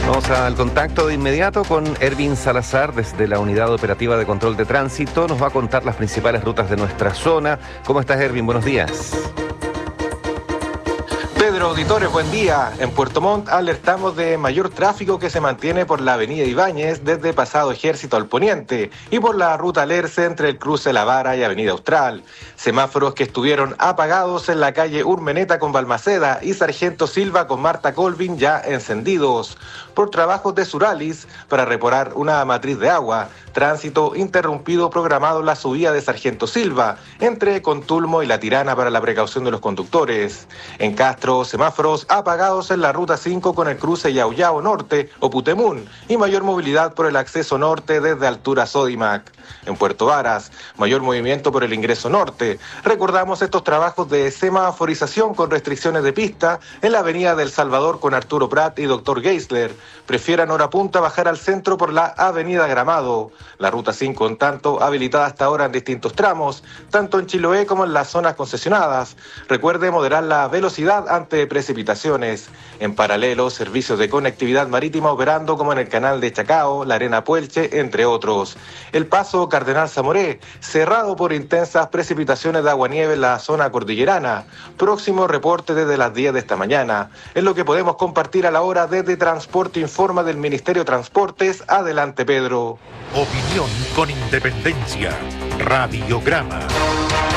Vamos al contacto de inmediato con Ervin Salazar desde la Unidad Operativa de Control de Tránsito. Nos va a contar las principales rutas de nuestra zona. ¿Cómo estás, Ervin? Buenos días. Pedro, auditores, buen día. En Puerto Montt alertamos de mayor tráfico que se mantiene por la avenida Ibáñez desde Pasado Ejército al poniente y por la ruta Lerce entre el cruce La Vara y avenida Austral. Semáforos que estuvieron apagados en la calle Urmeneta con Balmaceda y Sargento Silva con Marta Colvin ya encendidos. Por trabajos de Suralis para reparar una matriz de agua. Tránsito interrumpido programado en la subida de Sargento Silva entre Contulmo y La Tirana para la precaución de los conductores. En Castro, semáforos apagados en la ruta 5 con el cruce Yauyao Norte o Putemún y mayor movilidad por el acceso norte desde altura Sodimac. En Puerto Varas, mayor movimiento por el ingreso norte. Recordamos estos trabajos de semaforización con restricciones de pista en la avenida del Salvador con Arturo Prat y Dr. Geisler. Prefieran hora punta bajar al centro por la avenida Gramado. La ruta 5, en tanto, habilitada hasta ahora en distintos tramos, tanto en Chiloé como en las zonas concesionadas. Recuerde moderar la velocidad ante precipitaciones. En paralelo, servicios de conectividad marítima operando como en el canal de Chacao, la Arena Puelche, entre otros. El paso Cardenal Zamoré, cerrado por intensas precipitaciones de aguanieve en la zona cordillerana. Próximo reporte desde las 10 de esta mañana. Es lo que podemos compartir a la hora desde Transporte Informa del Ministerio de Transportes. Adelante, Pedro. Opinión con independencia. Radiograma.